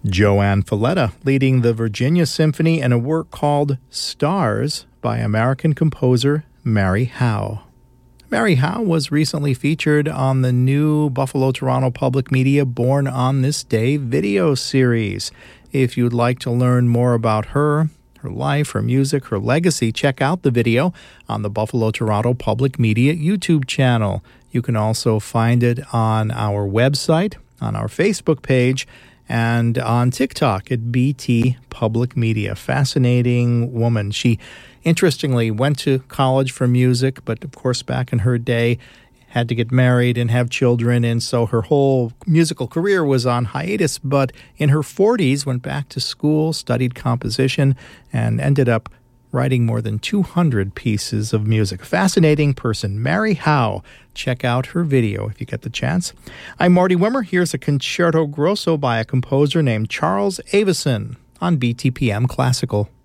Joanne Falletta leading the Virginia Symphony in a work called Stars by American composer Mary Howe. Mary Howe was recently featured on the new Buffalo-Toronto Public Media Born on This Day video series. If you'd like to learn more about her life, her music, her legacy, check out the video on the Buffalo-Toronto Public Media YouTube channel. You can also find it on our website, on our Facebook page, and on TikTok at BT Public Media. Fascinating woman. She, interestingly, went to college for music, but of course back in her day had to get married and have children, and so her whole musical career was on hiatus. But in her 40s, went back to school, studied composition, and ended up writing more than 200 pieces of music. Fascinating person, Mary Howe. Check out her video if you get the chance. I'm Marty Wimmer. Here's a concerto grosso by a composer named Charles Avison on BTPM Classical.